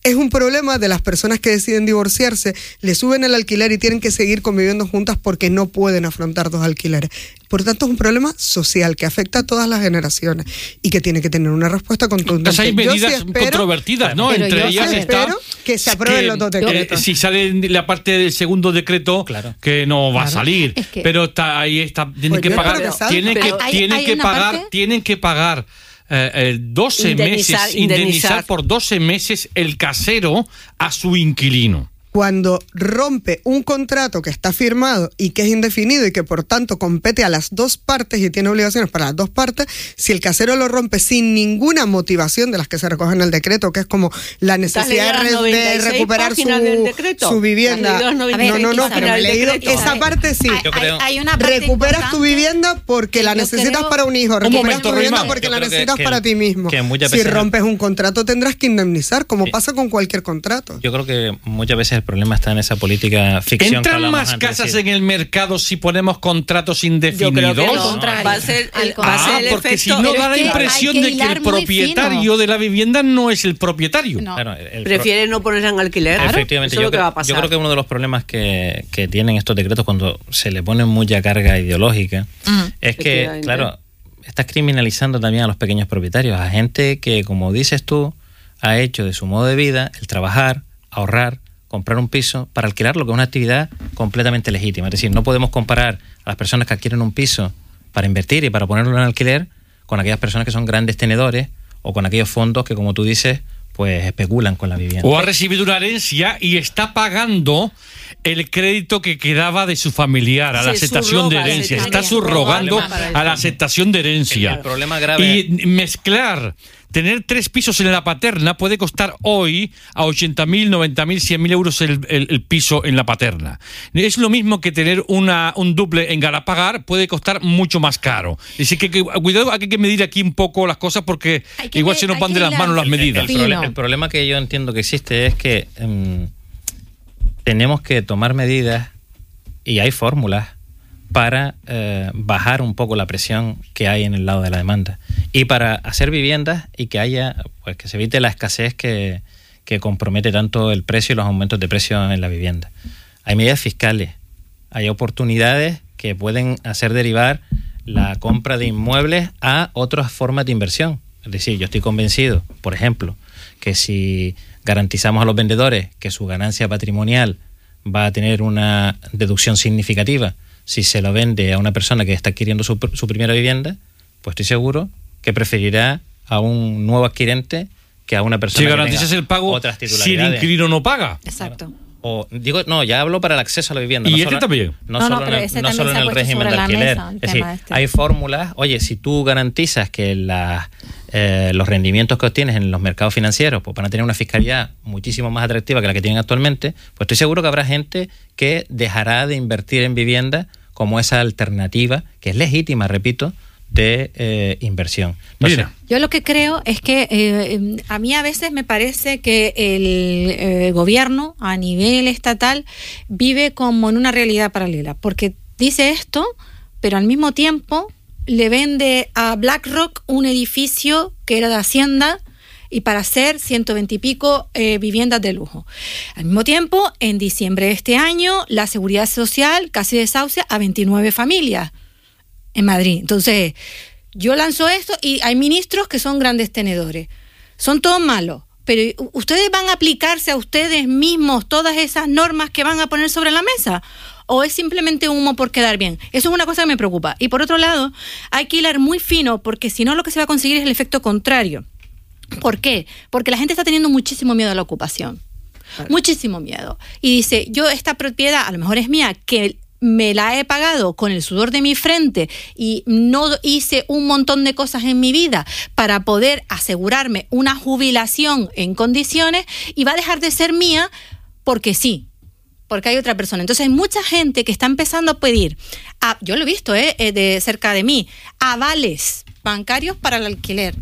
es un problema de las personas que deciden divorciarse, le suben el alquiler y tienen que seguir conviviendo juntas porque no pueden afrontar 2 alquileres. Por tanto, es un problema social que afecta a todas las generaciones y que tiene que tener una respuesta contundente. Entonces hay medidas controvertidas, ¿no? Entre ellas está que se aprueben los 2 decretos. Si sale la parte del segundo decreto, que no va a salir. Pero ahí está, tienen que pagar, tienen que pagar 12 meses, indemnizar por 12 meses el casero a su inquilino. Cuando rompe un contrato que está firmado y que es indefinido y que por tanto compete a las 2 partes y tiene obligaciones para las 2 partes, si el casero lo rompe sin ninguna motivación de las que se recogen en el decreto, que es como la necesidad de recuperar su vivienda. No, pero me he leído esa parte sí. Hay una parte recuperas tu vivienda porque la necesitas para un hijo, recuperas tu vivienda porque la necesitas para ti mismo. Si rompes un contrato tendrás que indemnizar, como pasa con cualquier contrato. Yo creo que muchas veces el problema está en esa política ficción. ¿Entran más casas en el mercado si ponemos contratos indefinidos? Yo creo que va a ser el porque efecto, si no da la impresión de que el propietario de la vivienda no es el propietario. No. Claro, prefiere no ponerla en alquiler. Efectivamente, Eso es lo que va a pasar. Yo creo que uno de los problemas que tienen estos decretos cuando se le pone mucha carga ideológica es que, claro, estás criminalizando también a los pequeños propietarios, a gente que, como dices tú, ha hecho de su modo de vida el trabajar, ahorrar, comprar un piso para alquilarlo, que es una actividad completamente legítima. Es decir, no podemos comparar a las personas que adquieren un piso para invertir y para ponerlo en alquiler con aquellas personas que son grandes tenedores o con aquellos fondos que, como tú dices, pues especulan con la vivienda. O ha recibido una herencia y está pagando el crédito que quedaba de su familiar a la aceptación de herencia. Está subrogando a la aceptación de herencia. El problema grave. Y mezclar, tener 3 pisos en la paterna puede costar hoy a 80.000, 90.000, 100.000 euros el piso en la paterna. Es lo mismo que tener un duple en Galapagar, puede costar mucho más caro. Así que cuidado, hay que medir aquí un poco las cosas porque igual se nos van de las manos las medidas. El problema que yo entiendo que existe es que tenemos que tomar medidas y hay fórmulas para bajar un poco la presión que hay en el lado de la demanda y para hacer viviendas y que haya, pues que se evite la escasez que compromete tanto el precio y los aumentos de precio en la vivienda. Hay medidas fiscales, hay oportunidades que pueden hacer derivar la compra de inmuebles a otras formas de inversión. Es decir, yo estoy convencido, por ejemplo, que si garantizamos a los vendedores que su ganancia patrimonial va a tener una deducción significativa si se lo vende a una persona que está adquiriendo su primera vivienda, pues estoy seguro que preferirá a un nuevo adquirente que a una persona que garantizas el pago otras titularidades. Si el inquilino no paga. Exacto. O digo, no, ya hablo para el acceso a la vivienda. Y también. No solo en el régimen de alquiler. Es decir, hay fórmulas. Oye, si tú garantizas que los rendimientos que obtienes en los mercados financieros pues van a tener una fiscalidad muchísimo más atractiva que la que tienen actualmente, pues estoy seguro que habrá gente que dejará de invertir en vivienda como esa alternativa, que es legítima, repito, de inversión. Entonces, yo lo que creo es que a mí a veces me parece que el gobierno a nivel estatal vive como en una realidad paralela, porque dice esto, pero al mismo tiempo le vende a BlackRock un edificio que era de Hacienda y para hacer 120 y pico viviendas de lujo. Al mismo tiempo, en diciembre de este año, la Seguridad Social casi desahucia a 29 familias en Madrid. Entonces, yo lanzo esto y hay ministros que son grandes tenedores. Son todos malos, pero ¿ustedes van a aplicarse a ustedes mismos todas esas normas que van a poner sobre la mesa? ¿O es simplemente humo por quedar bien? Eso es una cosa que me preocupa. Y por otro lado, hay que hilar muy fino porque si no lo que se va a conseguir es el efecto contrario. ¿Por qué? Porque la gente está teniendo muchísimo miedo a la ocupación. Muchísimo miedo. Y dice, yo esta propiedad a lo mejor es mía, que me la he pagado con el sudor de mi frente y no hice un montón de cosas en mi vida para poder asegurarme una jubilación en condiciones y va a dejar de ser mía porque sí, porque hay otra persona. Entonces hay mucha gente que está empezando a pedir, yo lo he visto de cerca de mí, avales bancarios para el alquiler.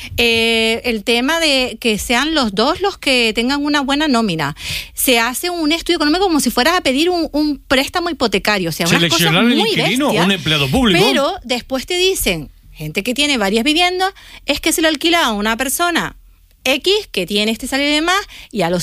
El tema de que sean los dos los que tengan una buena nómina. Se hace un estudio económico como si fueras a pedir un préstamo hipotecario. O sea, unas cosas muy inquilino, bestias, un empleado público. pero después te dicen, gente que tiene varias viviendas, es que se lo alquila a una persona X que tiene este salario y demás, y a los